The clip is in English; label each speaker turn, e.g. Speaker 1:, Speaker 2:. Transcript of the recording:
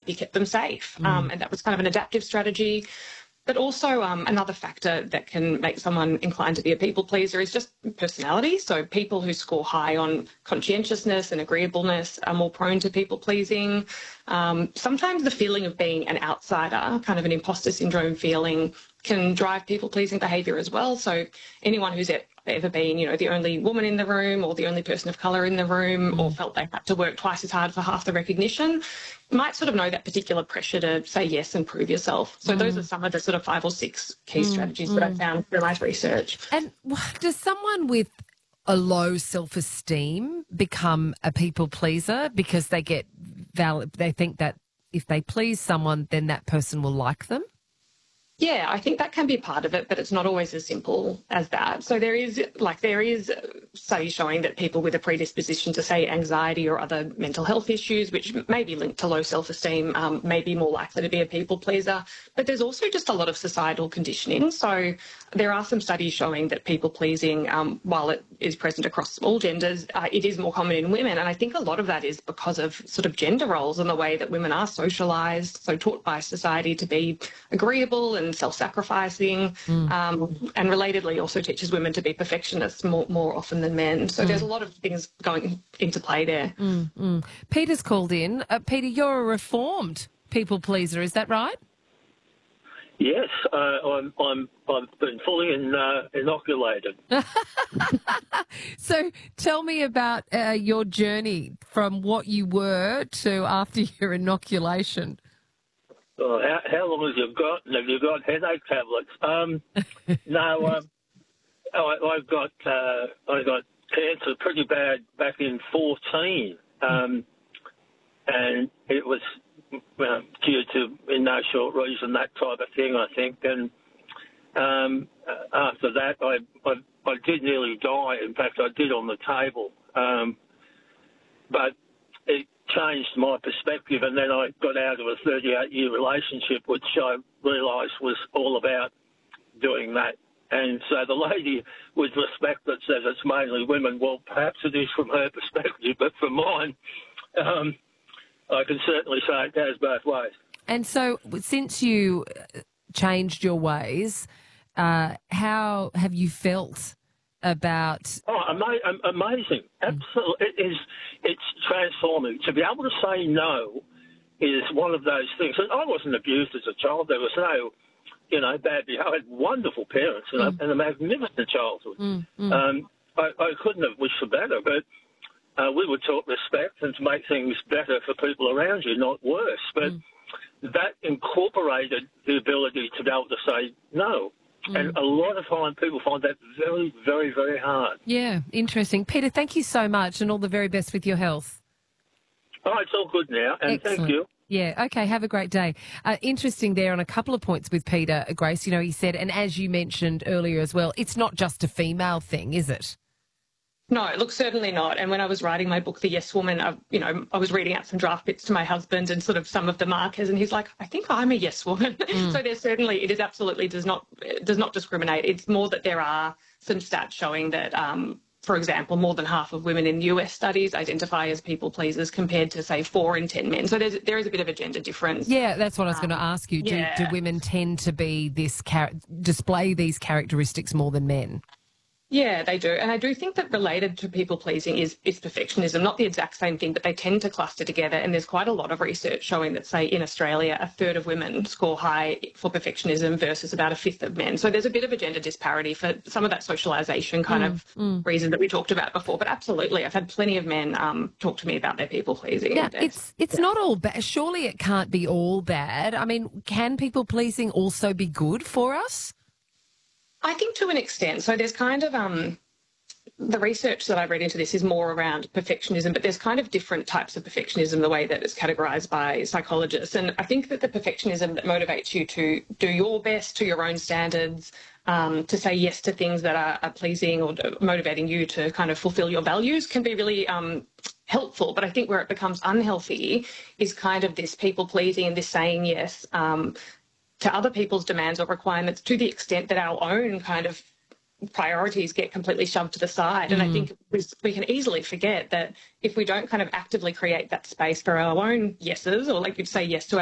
Speaker 1: therapy kept them safe. And that was kind of an adaptive strategy. But also another factor that can make someone inclined to be a people pleaser is just personality. So people who score high on conscientiousness and agreeableness are more prone to people pleasing. Sometimes the feeling of being an outsider, kind of an imposter syndrome feeling, can drive people pleasing behaviour as well. So anyone who's ever been, the only woman in the room or the only person of colour in the room or felt they had to work twice as hard for half the recognition might sort of know that particular pressure to say yes and prove yourself. So those are some of the sort of 5 or 6 key strategies that I found through my research.
Speaker 2: And does someone with a low self-esteem become a people pleaser because they think that if they please someone, then that person will like them?
Speaker 1: Yeah, I think that can be part of it, but it's not always as simple as that. So there is studies showing that people with a predisposition to, say, anxiety or other mental health issues, which may be linked to low self-esteem, may be more likely to be a people pleaser. But there's also just a lot of societal conditioning. So there are some studies showing that people pleasing, while it is present across all genders, it is more common in women. And I think a lot of that is because of sort of gender roles and the way that women are socialised, so taught by society to be agreeable and self-sacrificing, and relatedly also teaches women to be perfectionists more often than men. So there's a lot of things going into play there.
Speaker 2: Peter's called in. Peter, you're a reformed people pleaser, is that right?
Speaker 3: Yes, I've been fully inoculated.
Speaker 2: So tell me about your journey from what you were to after your inoculation.
Speaker 3: How long have you got? Have you got headache tablets? No, I got cancer pretty bad back in 2014, and it was due to, in no short reason, that type of thing, I think. And after that, I did nearly die. In fact, I did on the table. But it changed my perspective, and then I got out of a 38-year relationship, which I realised was all about doing that. And so the lady, with respect, that says it's mainly women, well, perhaps it is from her perspective, but from mine, I can certainly say it goes both ways.
Speaker 2: And so since you changed your ways, how have you felt about...
Speaker 3: Oh, amazing. Absolutely. It's transforming. To be able to say no is one of those things. I wasn't abused as a child. There was no, bad behaviour. I had wonderful parents and a magnificent childhood. I couldn't have wished for better, but we were taught respect and to make things better for people around you, not worse. But that incorporated the ability to be able to say no. And a lot of time people find that very, very, very hard.
Speaker 2: Yeah, interesting. Peter, thank you so much and all the very best with your health.
Speaker 3: Oh, it's all good now, and
Speaker 2: Excellent.
Speaker 3: Thank you.
Speaker 2: Yeah, okay, have a great day. Interesting there on a couple of points with Peter, Grace. He said, and as you mentioned earlier as well, it's not just a female thing, is it?
Speaker 1: No, look, certainly not. And when I was writing my book, The Yes Woman, I was reading out some draft bits to my husband and sort of some of the markers, and he's like, I think I'm a yes woman. So it is absolutely does not discriminate. It's more that there are some stats showing that, for example, more than half of women in US studies identify as people pleasers compared to, say, 4 in 10 men. So there is a bit of a gender difference.
Speaker 2: Yeah, that's what I was going to ask you. Do women tend to be display these characteristics more than men?
Speaker 1: Yeah, they do. And I do think that related to people-pleasing is perfectionism, not the exact same thing, but they tend to cluster together. And there's quite a lot of research showing that, say, in Australia, a third of women score high for perfectionism versus about a fifth of men. So there's a bit of a gender disparity for some of that socialisation kind of reason that we talked about before. But absolutely, I've had plenty of men talk to me about their people-pleasing.
Speaker 2: Yeah, it's not all bad. Surely it can't be all bad. I mean, can people-pleasing also be good for us?
Speaker 1: I think to an extent. So there's kind of the research that I read into this is more around perfectionism, but there's kind of different types of perfectionism, the way that it's categorised by psychologists. And I think that the perfectionism that motivates you to do your best to your own standards, to say yes to things that are pleasing or motivating you to kind of fulfil your values can be really helpful. But I think where it becomes unhealthy is kind of this people-pleasing and this saying yes to other people's demands or requirements to the extent that our own kind of priorities get completely shoved to the side. And I think we can easily forget that if we don't kind of actively create that space for our own yeses, or like you'd say yes to